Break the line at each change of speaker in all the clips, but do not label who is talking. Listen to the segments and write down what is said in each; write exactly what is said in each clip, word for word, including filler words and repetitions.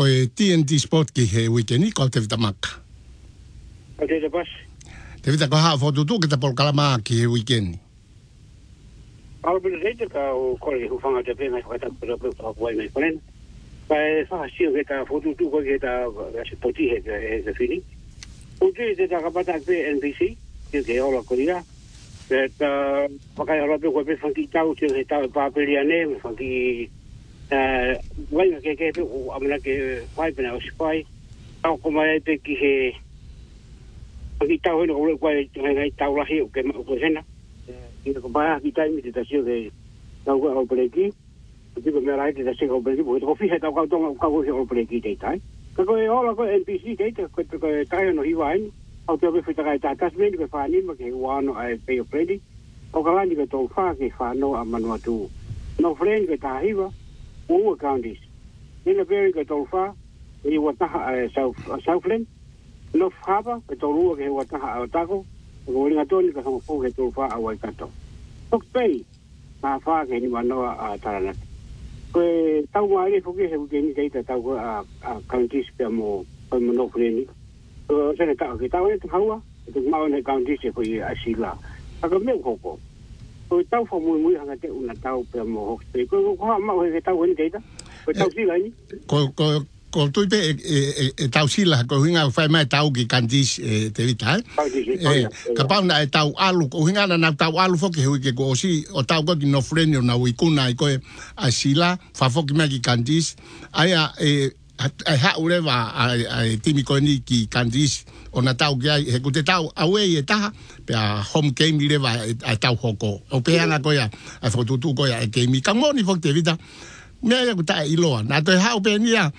ko e T N T Sport ki he weekend ko te vita maka.
O te te pas.
Te vita ko haa fotu tu ki te pol kalama ki he weekend.
Ao pina reite ka o kore hu whanga te pēngai whaita kura pēu ka kuai mai konen. Pai whahasio ke ta fotu tu ko ke ta se poti he ke he whini. O te te ta kapata pe N B C, ke ke ola koria. Pe ta whakai ora pēu ko pe whanki tau te he tau e pāperi ane, me whanki wainga ke ke pe o amana ke whai pina o sipai. Tau ko mai pe ki he whanki tau heno ko kuai ngai tau lahi o ke ko hena. Ina ko baia ki taimi te tasio ke tau ko au pereki. Tipo me rai te tasio ko pereki, porque ko fihe tau kau tonga kau ko pereki te tai. Ka ko e ola ko N P C te te ko ko tai no hiwa ai. Au te be fita kai ta tasmen ko fa ni ma ke wano ai pe o predi. O ka lani ko tau fa ke fa no a manu atu. No friend ke ta hiwa. O counties. Ina very ko tau fa e wata South Southland. No haba ko tau ru ke wata a tako. Ko ringa toni ka sama fo ke tau fa a wai kato. Tok pei na fa ke ni mano a tarana. Ko tau mai fo ke he ke ni ke tau ko a counties pe mo ko mo no friend. Ko se ne ta ke tau e haua. Ko mau ne counties ko i asila. Ka me ko ko. Ko tau fo mo mo hanga te una tau pe mo ho. Ko ko ma ho ke tau ni ke ta. Ko tau sila ni.
Ko ko ko tu pe e tau sila ko hinga fai mai tau ki kantis te vita. Eh ka pa na tau alu ko hinga na tau alu fo ke hu ke ko si o tau ko no friend na wikuna ko asila fa fo ki mai ki kantis. Aya e ai ha ureva ai timi ko ni ki kantis ona tau ki ai ko te tau awe e ta pe a home game leva ai tau hoko. O pe anga ko ya ai fo tu tu ko ya ke mi ka mo ni fo te vita. Mea ku ta iloa na to ha pe ni a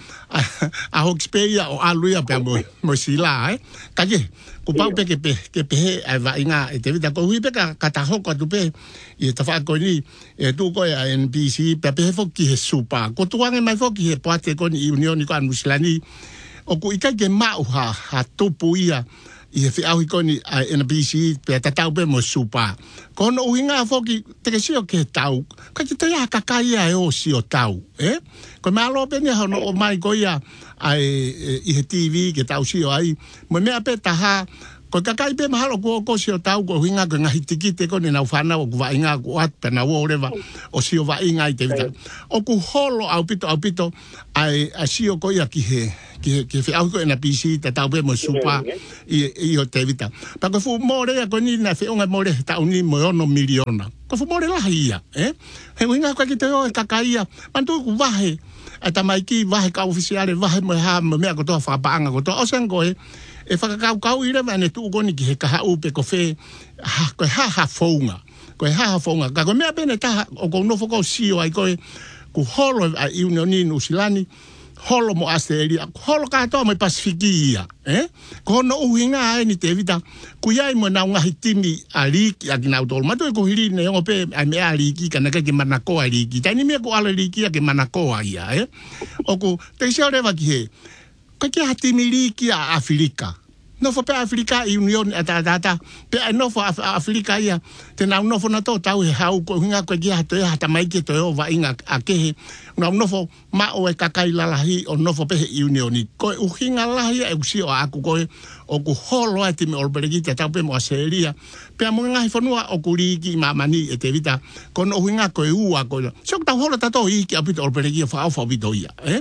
a hoxpeia o aluia pe mo mo sila eh ka je ku pa pe ke pe ke pe ai va inga e te vita ko hui pe ka ka ta hoko tu pe e ta fa ko ni e tu ko ya N B C pe pe fo ki he supa ko tu anga mai fo ki he pate ko ni union ni ko an muslani o ku ika ke ma ha ha tu puia i fe au ko ni N B C pe ta tau pe mo supa ko no hinga fo ki te ke sio ke tau ka te ya ka kai e o sio tau eh ko ma lo pe ni ha no o mai ko ya ai i T V ke tau sio ai mo me ape ta ha ko ka kai pe ma lo ko ko sio tau ko hinga ko ngahi tikite ko ni na fana o va inga ko at pe na wo reva o sio va inga i te vita o ku holo au pito au pito ai a sio ko ya ki he que que fe algo na P C ta tau be mo supa i i o te vita pa ko fu more ko ni na fe unga more ta uni mo no miliona ko fu more la ia eh he winga ko ki te o ka kaia mantu ku vahe ata mai ki vahe ka oficiale vahe mo ha mo me ko to fa panga ko to o sengo e e fa ka ka u ire vane tu ko ni ki ka ha u pe ko fe ha ko ha ha fonga ko ha ha fonga ka ko me bene ta o ko no fo ko si o ai ko ku holo a union ni usilani holo mo Australia, holo ka to mo Pasifikia, eh? Kono uhinga ai ni te vita. Kuiai mo na ngahi timi aliki akina utol. Mato ko hiri ne ngo pe ai me aliki kana ke manako aliki. Tani me ko aliki ke manako ia, eh? Oku te sore va ki he. Ka ki hatimi liki a Afrika. No fo pe Afrika Union ata ata pe no fo Afrika ia. Te na no fo na to tau he hau ko hinga ko ki hato e hata mai ke to va inga akehe. No no fo ma o e kakai lalahi o no fo pe unioni ko u hinga lahi e usi o aku ko o ku holo ati me olbergi te tau pe mo aseria pe mo ngai fo no o kuriki mamani e te vita ko no hinga ko e ua ko so ta holo ta to i ki apito olbergi fa fa vitoia eh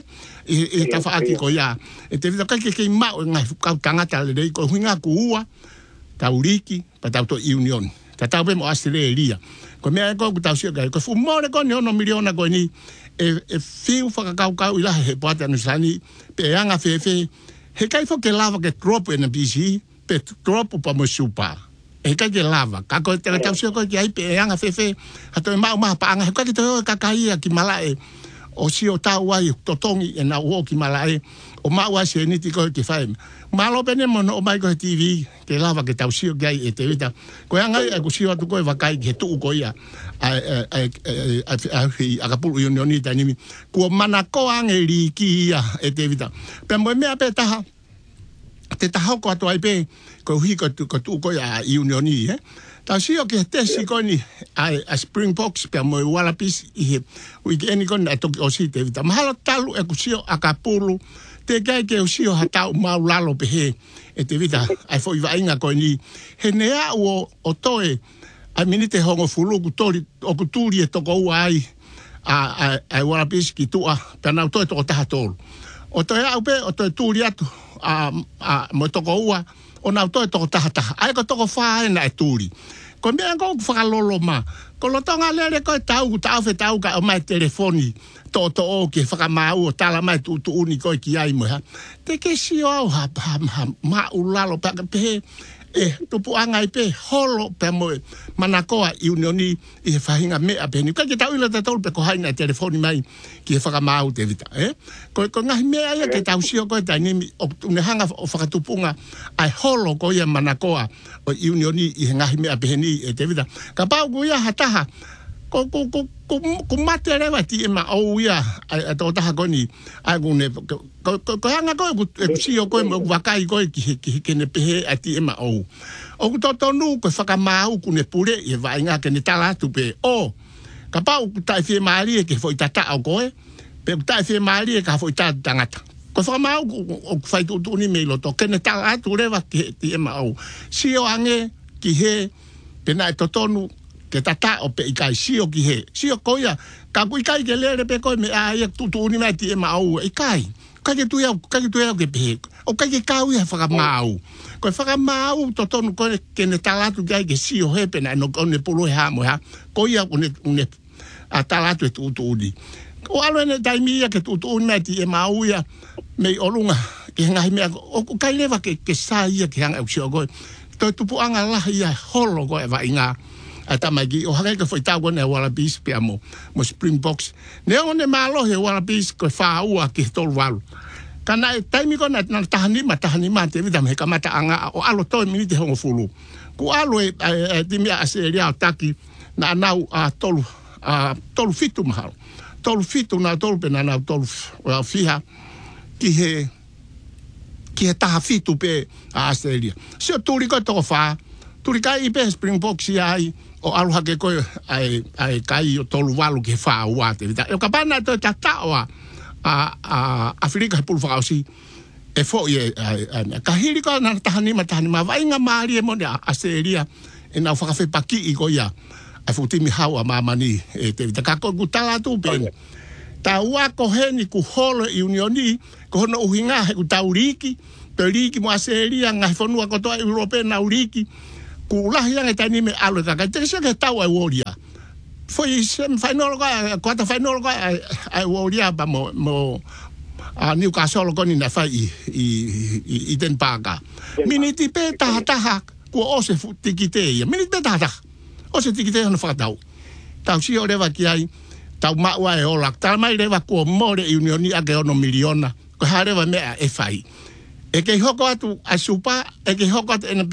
e ta fa aki ko ya e te vita ka ke ke ma o ngai ka tangata le ko hinga ku ua ta uriki pa ta to union ta tau pe mo aseria ko me ko ku ta sia ko fu mo le ko no miliona ko ni e e fiu fa ka ka ila he pata no sani pe anga fe fe he kai fo ke lava ke drop in a B C pe drop pa mo supa e kai ke lava ka ko te ta sio ko ki ai pe anga fe fe hato ma ma pa anga ka ke to ka kai ki mala e o si o ta wai to tongi e na o ki mala e o ma wa se ni ti ko ki fa ma lo bene mo no mai ko T V ke lava ke ta sio ki ai e te vita ko anga e ko sio tu ko va kai ke tu ko ia ai ai ai a kapu unioni tani ko manako ange liki ia e te vita pe mo me ape ta te ta ko to ai pe ko hi ko ko tu ko ia unioni eh ta sio ke te si ko ni ai a Springboks pe mo wala pis i we ke ni ko na to o si te vita mahalo talu e ko sio a kapulu te kai ke usi o hatau mau lalo pe he e te vita ai fo iwa inga koe ni he nea o o toe ai minite hongo fulu ku tori o ku turi e toko ua ai a a ai wala piski tua pena toe toko taha tolu o toe au pe o toe turi atu a a mo toko ua o na toe toko taha taha ai ko toko faa na e turi ko mea ko whakalolo ma ko lotonga lere koe tau ku tau fe tau ka o mai telefoni to to o ke whakamau o tala mai tu tu uni koe ki ai mo ha te ke si o au ha ha ma ulalo pa pe e tupu anga i pe holo pe mo manakoa i unioni i he whahinga mea pe ni ka ke tau ila te tolu pe ko haina telefoni mai ki he whakamau te vita eh ko ko ngahi mea ia ke tau si o koe tai nimi o unehanga o whakatupunga ai holo ko ia manakoa o i unioni i he ngahi mea pe ni e te vita ka pau ko ia hataha ko ko ko ko ko mate rewa ti ma o ia a to taha ko ni a gune ko ko hanga ko ku si o ko mo wakai ko ki ki ki ne pe a ti ma o o ku to to nu ko faka mau ku ne pure e vai nga ke ne tala tu pe o ka pau ku tai fe mari ke foi tata o ko e pe ku tai fe mari ka foi tata tangata ko faka mau o fai tu tu ni me lo to ke ne tala tu rewa ki ti ma o si o ange ki he pe na to tonu ke tata o pe ikai sio ki he sio koia ka ku ikai ke lere pe ko me a ia tu tu ni mai ti e mau ikai ka ke tu ia ka ke tu ia ke pe o ka ke ka u ia fa mau ko fa mau to tonu ko ke ne tala tu kai ke sio he pe na no ne polo ha mo ha ko ia une une a tala tu tu tu ni o alo ne dai mi ia ke tu tu ni mai ti e mau ia me olunga ke ngai me o ka leva ke ke sa ia ke hanga u sio go to tu pu anga la ia holo go e va inga ata magi o hanga ka foi tago ne wala bis pe amo mo Springboks ne one malo he wala bis ko fa ua ki tol wal kana taimi ko na tahani ma tahani ma te vida me kamata anga o alo to minute hongo fulu ku alo e di mia aseria taki na nau a tolu a tolu fitu mahal tolu fitu na tolu pe na na tolu fiha ki he ki he taha fitu pe a aseria se tuli ko to fa tuli kai pe Springboks ai o aluha ke koe ai ai kai o tolu walu ke wha ua te vita. E o kapana to tata oa a, a Afrika he pulwhakausi e fo i e ka hiri ko na tahanima tahanima vainga maari e mone a seria e nau whakawhi paki i ko ia a futimi hau a mamani e te vita. Ka koe kutala tu pene. Ta ua ko heni ku holo i unioni ko hono uhinga he ku tau riki pe riki mo a seria ngai whanua kotoa Europe na uriki ku lahi anga tani me alo ka ka te se tau ai woria foi sem final ga quarta final ga ai woria ba mo mo a Newcastle ko ni na fai i i den paga miniti pe ta ta ku o se tikite miniti pe ta ta o se tikite no fa tau tau si o reva ki ai tau ma wa e ola tal mai reva ku more unioni a ke ono miliona ko hareva me e fai e ke hoko atu a supa e ke hoko atu